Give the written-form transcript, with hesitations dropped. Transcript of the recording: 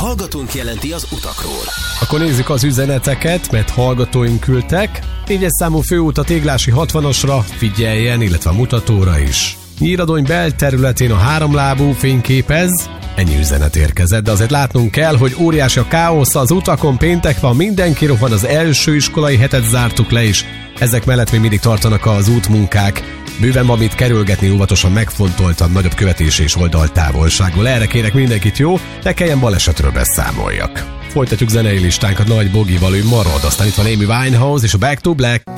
hallgatónk jelenti az utakról. Akkor nézzük az üzeneteket, mert hallgatóink küldtek. 4-es számú főút a Téglási 60-asra, figyeljen, illetve a mutatóra is. Nyíradony belterületén a háromlábú fényképez. Ennyi üzenet érkezett, de azért látnunk kell, hogy óriási a káosz az utakon, péntek van, mindenki rohan, az első iskolai hetet zártuk le is. Ezek mellett még mindig tartanak az útmunkák. Bőven van mit kerülgetni, óvatosan, megfontoltan, nagyobb követés és oldaltávolságból. Erre kérek mindenkit, jó? Ne kelljen balesetről beszámoljak. Folytatjuk zenei listánkat Nagy Bogival, ő marad. Aztán itt van Amy Winehouse és a Back to Black.